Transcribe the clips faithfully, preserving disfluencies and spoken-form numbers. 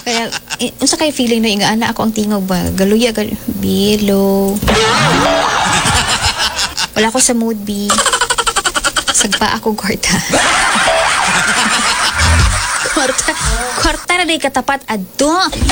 Kaya, eh, unsa kay feeling na inga ana ako ang tingog ba? Galuya, gal Bilo. Wala ko sa mood, B. Sagpa ako, kwarta. kwarta. Kwarta na day katapat, ado.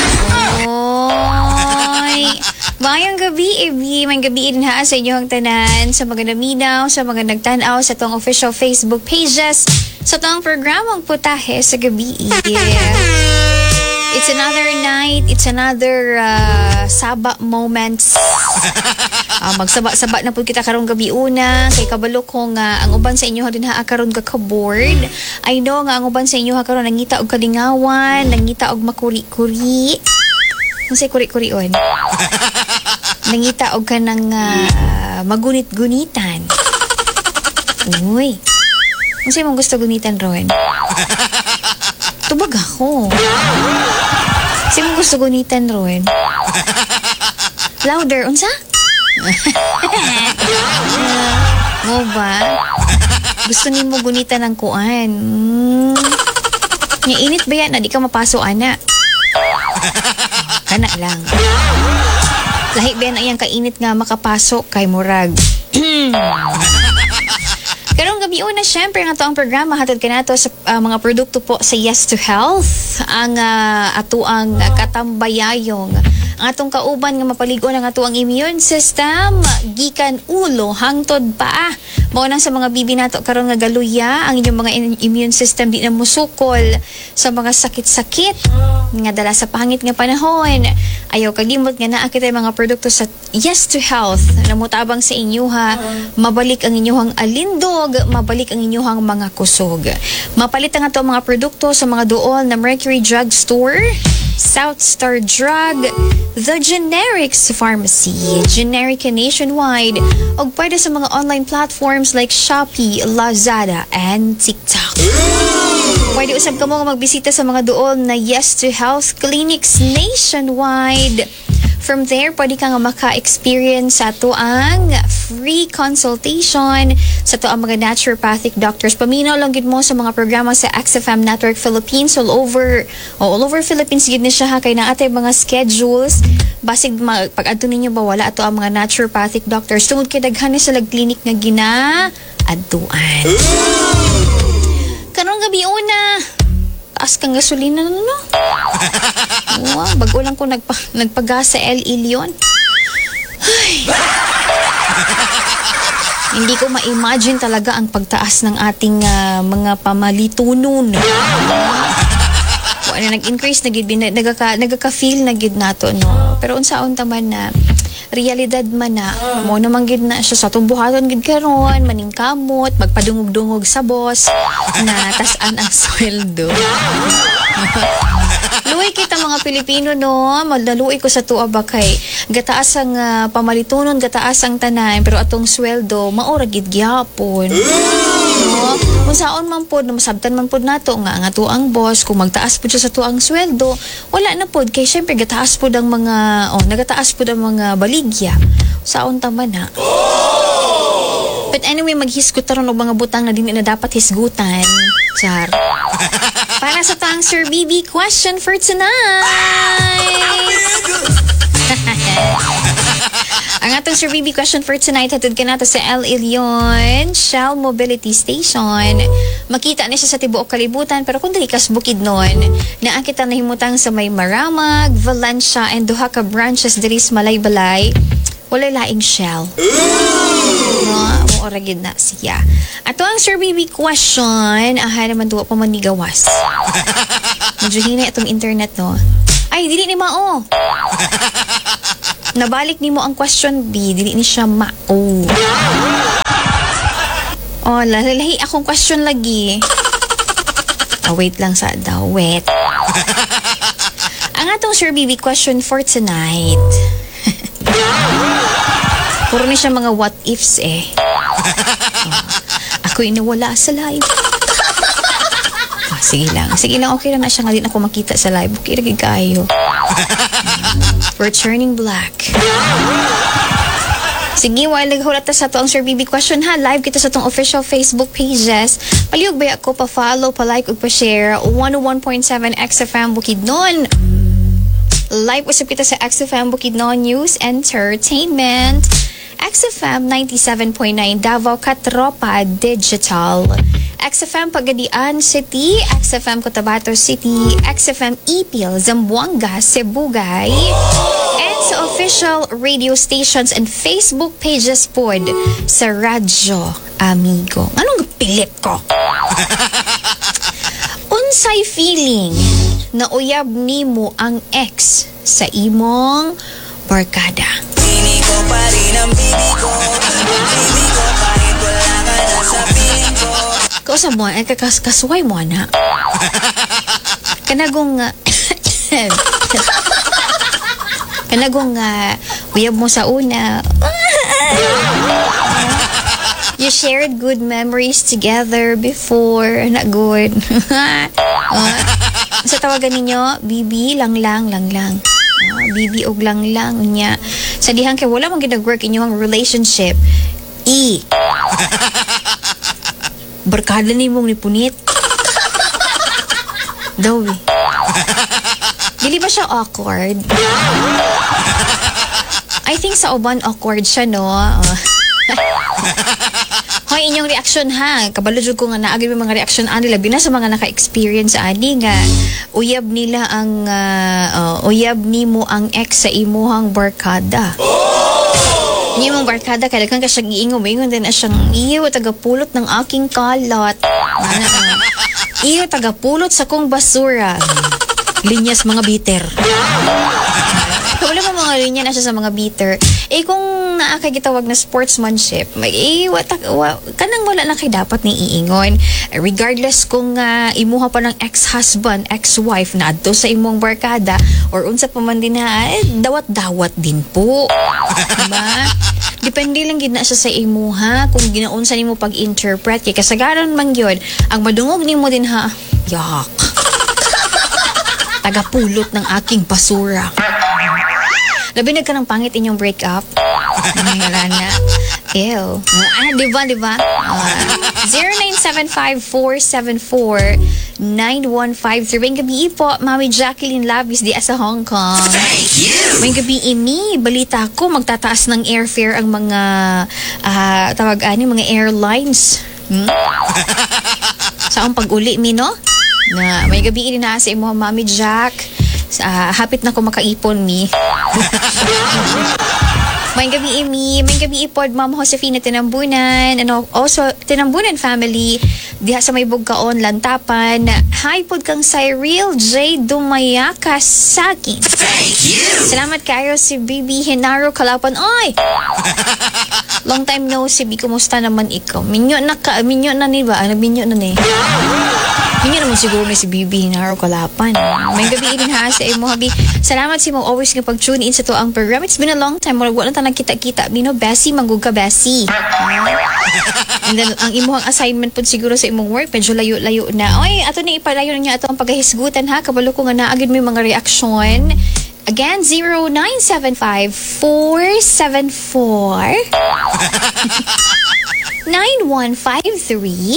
Oy. Mayang gabi, eh, B. Mayang gabi din ha sa inyong tanan, sa mga naminaw, sa mga nagtanaw, sa tong official Facebook pages, sa tong programang Putahe sa gabi. Yeah. It's another night, it's another uh, saba moments. Uh, magsaba-saba na po kita karong gabi una. Kay kabalo ko nga ang uban sa inyo din ha karon ka-board. I know nga ang uban sa inyo ha karon nangita og kalingawan, nangita og makuri-kuri. Unsay kuri-kurion? Nangita og kanang uh, magunit-gunitan. Uy. Unsay mong gusto gunitan ron? Tubag ako. Kasi mo gusto gunitan ron. Louder, unsa? Mo ba? Gusto ni mo gunitan ng kuan. Hmm. Nga init ba yan na di ka mapaso, ana? Kana lang. Lahi ba yan ang kainit nga makapasok kay Murag? Karong gabi una, syempre nga to ang programa hatod kanato sa uh, mga produkto po sa Yes to Health, ang uh, ato ang uh, katambayayong ang atong kauban nga mapaligon ang ato ang immune system gikan ulo hangtod paa. Mao nang sa mga bibi nato karon nga galuya ang inyong mga in- immune system di na musukol sa mga sakit-sakit nga dala sa pangit nga panahon. Ayaw kalimot nga naa kitay mga produkto sa Yes to Health namutabang sa inyo ha, mabalik ang inyong alindog, mabalik ang inyong mga kusog. Mapalit ang ato mga produkto sa mga duol na Mercury Drug Store, South Star Drug, The Generics Pharmacy, Generica Nationwide, o pwede sa mga online platforms like Shopee, Lazada, and TikTok. Pwede usab ka mo magbisita sa mga duol na Yes to Health clinics nationwide. From there, pwede ka nga maka-experience sa to ang free consultation sa to ang mga naturopathic doctors. Paminaw lang gid mo sa mga programa sa X F M Network Philippines all over oh, all over Philippines gid ni siya ha, kay naatay mga schedules. Basig pag-adto ninyo ba wala ato ang mga naturopathic doctors. Tungod kay daghan ni sa lag clinic nga gina adtuan. Karong gabi una, taas kang gasolina na no? Wow, bago lang ko nagpa, nagpagas sa El Ilion. Ay. Hindi ko ma-imagine talaga ang pagtaas ng ating uh, mga pamalitunon. Wala na nag-increase na gid nagaka nagaka-feel na gid nato no. Pero unsaon ta man na realidad man na mo naman gid na siya sa tumbuhaton gid karon maningkamot magpadungog-dungog sa boss na tas-an ang sweldo. Luoy kita mga Pilipino no, madlaluoy ko sa tuwa ba kay gataas ang uh, pamalitunon, gataas ang tanan pero atong sweldo maura gid gyapon. No, kung saon man pod masabtan man pod nato nga ang ato ang boss kung magtaas pod siya sa tuang sweldo, wala na pod kay syempre gataas pod ang mga oh, nagataas pod ang mga baligya. Saon ta man na. But anyway, maghisgot taron og mga butang na dinhi na dapat hisgutan. Char. Para sa tang Sir B B question for tonight. Ang atong Sir B B question for tonight hatod ka nato sa El Ilion Shell Mobility Station. Makita ni siya sa tibuok kalibutan pero kung dili kas bukid nun, naa kita nahimutang sa may Maramag, Valencia and duha ka branches diri sa Malaybalay. Wala laing Shell. No, mo ora gid na siya. Ato ang Sir B B question, aha naman duwa pa man ni gawas. Medyo hinay atong internet no. Ay, dili ni mao. Nabalik ni mo ang question B, dili ni siya mao. Oh, lalahi akong question lagi. Oh, wait lang sa daw, wait. Ang atong Sir B B question for tonight. Puro ni siya mga what ifs eh. Oh, ako inawala sa live. Oh, sige lang. Sige lang, okay lang na siya nga din ako makita sa live. Okay, lagi kayo. We're turning black. Sige, while naghulat sa to ang Sir B B question ha, live kita sa tong official Facebook pages. Palihog ba ako pa-follow, pa-like, ug pa-share. one oh one point seven X F M Bukidnon. Live usap kita sa X F M Bukidnon News Entertainment. X F M ninety-seven point nine Davao Katropa Digital. X F M Pagadian City, X F M Cotabato City, X F M Ipil, Zamboanga, Sibugay, and sa official radio stations and Facebook pages pod sa Radyo Amigo. Anong pilit ko? Unsay feeling na uyab nimo ang ex sa imong barkada? Pili ko pa rin ang bibi ko, bibi ko kahit wala ka na sa piling ko. Kausa mo, ay kakasway mo na. Kanagong uh, kanagong uh, uyab mo sa una. You shared good memories together before. Na good. uh, sa tawagan ninyo, Bibi, lang lang, lang lang. Uh, Bibi, og lang lang. Unya. Sa dihang kay wala mong ginag-work inyong relationship. E. Barkada ni mong nipunit. Daw eh. Dili ba siya awkward? I think sa uban awkward siya, no? Uh, Hoy, inyong reaction ha. Kabalo jud ko nga naagid may mga reaction ani labi na sa mga naka-experience ani nga uyab nila ang uh, uh, uyab nimo ang ex sa imuhang barkada. Ni mong barkada kay daghan ka siya giingon, ingon din na siyang iyo tagapulot ng aking kalat. Ana uh, iyo tagapulot sa kong basura. Linyas mga bitter. Wala mo mga linya na siya sa mga bitter. Eh kung naa kay gitawag na sportsmanship, may eh, wata, wa, kanang wala na kay dapat ni iingon. Eh, regardless kung uh, imuha pa ng ex-husband, ex-wife na adto sa imong barkada or unsa pa man din na, eh, dawat-dawat din po. Diba? Depende lang gid na siya sa imuha kung ginaunsa nimo pag-interpret kay kasagaran man gyud ang madungog nimo din ha. Yak. Tagapulot ng aking basura. Labi na ka ng pangit inyong breakup. Wala na. Ew. Ah, diba, diba? Uh, zero nine seven five four seven four nine one five three. May gabi po, Mami Jacqueline Labis di sa Hong Kong. Thank you! May gabi imi, balita ko, magtataas ng airfare ang mga, uh, tawag ani, mga airlines. Hmm? Saan pag-uli mi, no? Na, may gabi ini na sa imo, Mami Jack. Uh, hapit na ko makaipon mi. May gabi imi, may gabi ipod Ma'am Josefina Tinambunan, ano, also Tinambunan family diha sa may bugkaon lantapan. Hi pod kang Cyril J Dumayaka Sakin. Thank you. Salamat kayo si Bibi Henaro Kalapan. Oy. Long time no see, kumusta naman ikaw? Minyo na ka, minyo na ni ba? Ano minyo na ni? Hindi naman siguro na si Bibi Hinaro Kalapan. May gabi din ha sa imo habi. Salamat si mo always nga pag-tune in sa to ang program. It's been a long time. Wala na nagkita-kita. Bino, Bessie, manggug ka, Bessie. And then, ang imong assignment po siguro sa imong work, medyo layo-layo na. Oy, ato na ipalayo niya ato ang paghahisgutan ha. Kabalo ko nga naagid mo yung mga reaksyon. Again, zero nine seven five four seven four nine one five three.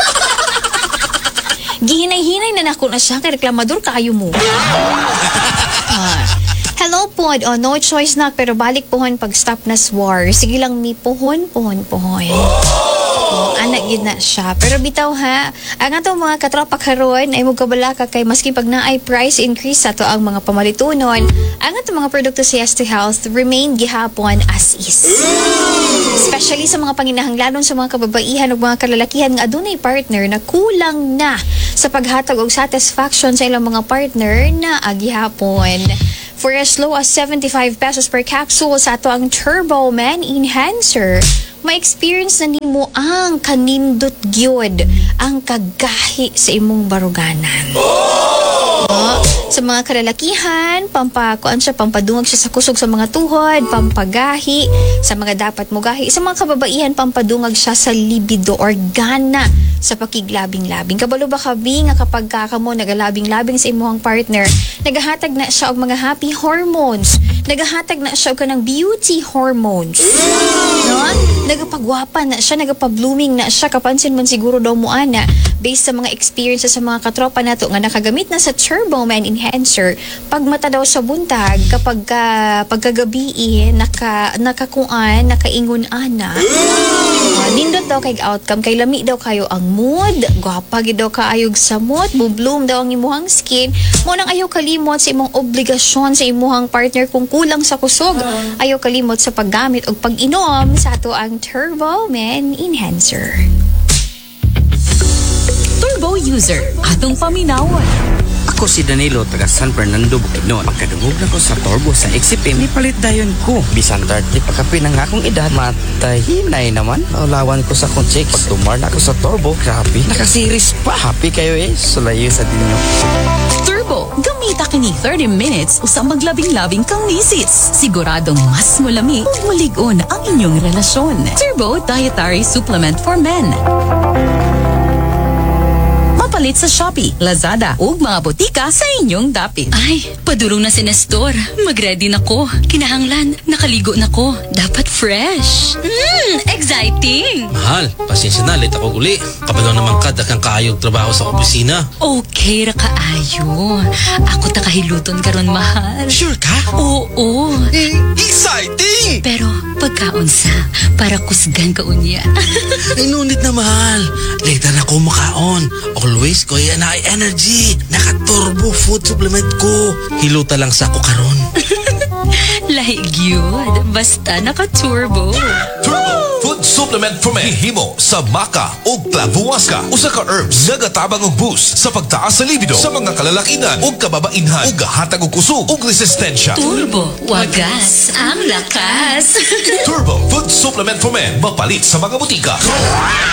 Gihinay-hinay na nako na siya kay reklamador kayo mo. Ah. Hello pod, oh, no choice na pero balik pohon pag stop na swar. Sige lang mi pohon, pohon, pohon. Oh, anak yun na siya. Pero bitaw ha, ang atong mga katropa karon ay magkabala ka kay maski pag naay price increase sa to ang mga pamalitunon, ang atong mga produkto sa Yes to Health remain gihapon as is. Especially sa mga panginahanglanon sa mga kababaihan o mga kalalakihan nga adunay partner na kulang na sa paghatag og satisfaction sa ilang mga partner na agihapon. For as low as seventy-five pesos per capsule sa ato ang Turbo Man Enhancer, ma-experience na nimo ang kanindot gyud ang kagahi sa imong baruganan. No? Sa mga kalalakihan, pampakuan siya, pampadungag siya sa kusog sa mga tuhod, pampagahi sa mga dapat mo gahi. Sa mga kababaihan, pampadungag siya sa libido or gana sa pakiglabing-labing. Kabalo ba kabi nga kapag kakamo nagalabing-labing sa imuhang partner, nagahatag na siya og mga happy hormones, nagahatag na siya og kanang beauty hormones. No? Nagapagwapa na siya, nagapa-blooming na siya, kapansin man siguro daw mo ana, based sa mga experiences sa mga katropa nato nga nakagamit na sa Turbo Man Enhancer, pag mata daw sa buntag kapag ka, pagkagabi eh, naka nakakuan, nakaingon ana. Uh, nindot daw kay outcome kay lami daw kayo ang mood, gwapa gid daw kaayog sa mood, bubloom daw ang imuhang skin, mo nang ayaw kalimot sa imong obligasyon sa imuhang partner kung kulang sa kusog. Ayaw kalimot sa paggamit o pag-inom sa ato ang Turbo Man Enhancer. Turbo user, atong paminawon. Ako si Danilo, taga San Fernando, Bukidnon. Pagkadungog na ko sa Turbo sa Exipim, nipalit dayon ko. Bisan thirty pagkapi ng akong edad, matahinay naman. Naulawan ko sa akong check. Pag tumar na ako sa Turbo, grabe, nakasiris pa. Happy kayo eh, sulayo sa dinyo. Turbo, gamita kini thirty minutes usang maglabing-labing kang misis. Siguradong mas mulami ug maligon ang inyong relasyon. Turbo Dietary Supplement for Men. Mapalit sa Shopee, Lazada ug mga botika sa inyong dapit. Ay, padurong na si Nestor. Mag-ready na ko. Kinahanglan, nakaligo na ko. Dapat fresh. Mmm, exciting! Mahal, pasensya na, late ako uli. Kabalo naman ka, dakang kaayog trabaho sa opisina. Okay ra kaayo. Ako takahiluton karon mahal. Sure ka? Oo. Exciting! Pero pagkaunsa, para kusgan ka unya. Inunit na mahal. Late na ako makaon. Always ko yan na energy. Naka-turbo food supplement ko. Hiluta lang sa ako karon. Lahig yun. Basta naka-turbo. Turbo Food Supplement for Men. Hihimo sa maca o clavuasca. Usa ka herbs nagatabang og boost sa pagtaas sa libido sa mga kalalakinan o kababainhan o gahatag og kusog o resistensya. Turbo. Wagas ang lakas. Turbo Food Supplement for Men. Mapalit sa mga butika.